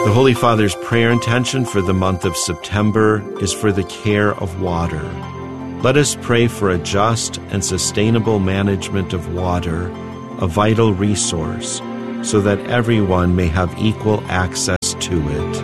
The Holy Father's prayer intention for the month of September is for the care of water. Let us pray for a just and sustainable management of water, a vital resource, so that everyone may have equal access to it.